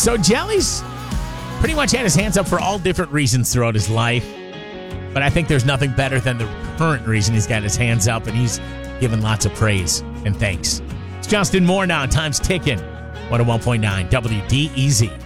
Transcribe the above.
So Jelly's pretty much had his hands up for all different reasons throughout his life. But I think there's nothing better than the current reason he's got his hands up, and he's given lots of praise and thanks. It's Justin Moore now. Time's ticking. 101.9 WDEZ.